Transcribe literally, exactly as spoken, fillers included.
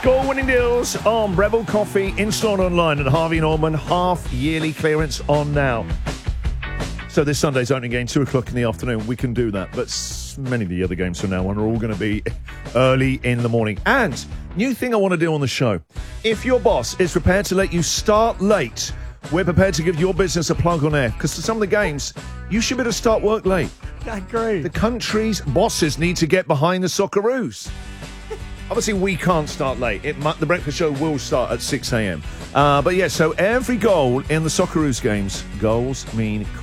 Score-winning deals on Breville Coffee in-store and online at Harvey Norman. Half-yearly clearance on now. So this Sunday's opening game, two o'clock in the afternoon. We can do that. But many of the other games from now on are all going to be early in the morning. And new thing I want to do on the show. If your boss is prepared to let you start late, we're prepared to give your business a plug on air. Because for some of the games, you should be able to start work late. I agree. The country's bosses need to get behind the Socceroos. Obviously, we can't start late. It might, the breakfast show will start at six a.m. Uh, but yeah, so every goal in the Socceroos games, goals mean